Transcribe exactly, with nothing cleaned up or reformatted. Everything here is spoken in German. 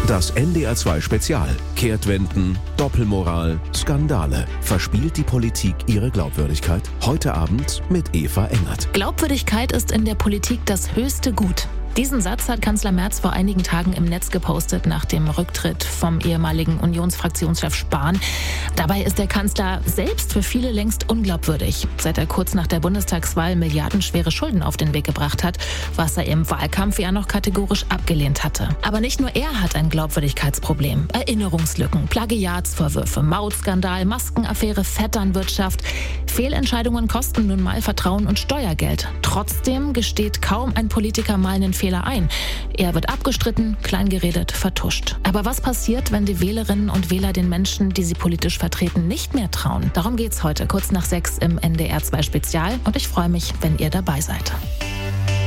Das N D R zwei Spezial. Kehrtwenden, Doppelmoral, Skandale. Verspielt die Politik ihre Glaubwürdigkeit? Heute Abend mit Eva Engert. Glaubwürdigkeit ist in der Politik das höchste Gut. Diesen Satz hat Kanzler Merz vor einigen Tagen im Netz gepostet nach dem Rücktritt vom ehemaligen Unionsfraktionschef Spahn. Dabei ist der Kanzler selbst für viele längst unglaubwürdig. Seit er kurz nach der Bundestagswahl milliardenschwere Schulden auf den Weg gebracht hat, was er im Wahlkampf ja noch kategorisch abgelehnt hatte. Aber nicht nur er hat ein Glaubwürdigkeitsproblem. Erinnerungslücken, Plagiatsvorwürfe, Mautskandal, Maskenaffäre, Vetternwirtschaft. Fehlentscheidungen kosten nun mal Vertrauen und Steuergeld. Trotzdem gesteht kaum ein Politiker mal einen Fehler ein. Er wird abgestritten, kleingeredet, vertuscht. Aber was passiert, wenn die Wählerinnen und Wähler den Menschen, die sie politisch vertreten, nicht mehr trauen? Darum geht's heute kurz nach sechs im N D R zwei Spezial und ich freue mich, wenn ihr dabei seid.